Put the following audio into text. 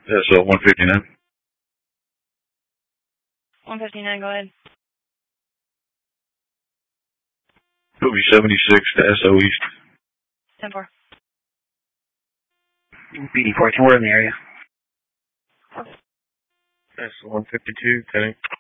SO 159. 159, go ahead. Movie 76 to SO East. 10-4. BD 14, we're in the area. SO 152, 10.